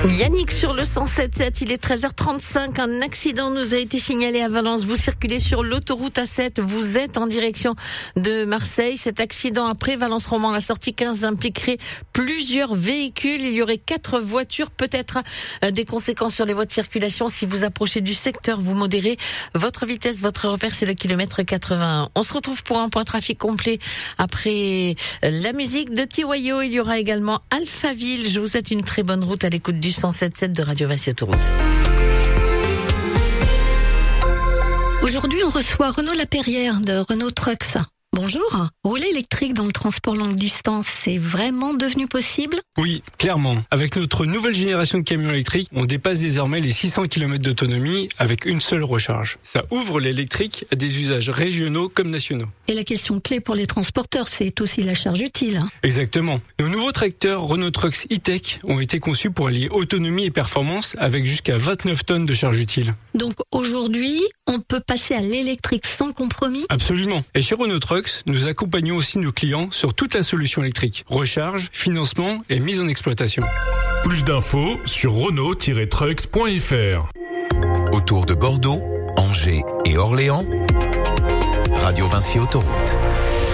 Yannick sur le 107.7, il est 13h35. Un accident nous a été signalé à Valence. Vous circulez sur l'autoroute A7. Vous êtes en direction de Marseille. Cet accident après Valence-Roman, la sortie 15 impliquerait plusieurs véhicules. Il y aurait 4 voitures, peut-être des conséquences sur les voies de circulation. Si vous approchez du secteur, vous modérez votre vitesse. Votre repère, c'est le kilomètre 81. On se retrouve pour un point trafic complet après la musique de Tiwayo. Il y aura également Alphaville. Je vous souhaite une très bonne route à l'écoute du 107.7 de Radio Vinci Autoroute. Aujourd'hui, on reçoit Renaud Lapeyrière de Renault Trucks. Bonjour. Rouler électrique dans le transport longue distance, c'est vraiment devenu possible ? Oui, clairement. Avec notre nouvelle génération de camions électriques, on dépasse désormais les 600 km d'autonomie avec une seule recharge. Ça ouvre l'électrique à des usages régionaux comme nationaux. Et la question clé pour les transporteurs, c'est aussi la charge utile. Exactement. Nos nouveaux tracteurs Renault Trucks e-Tech ont été conçus pour allier autonomie et performance avec jusqu'à 29 tonnes de charge utile. Donc aujourd'hui, on peut passer à l'électrique sans compromis ? Absolument. Et chez Renault Trucks, nous accompagnons aussi nos clients sur toute la solution électrique. Recharge, financement et mise en exploitation. Plus d'infos sur Renault-Trucks.fr. Autour de Bordeaux, Angers et Orléans, Radio Vinci Autoroute.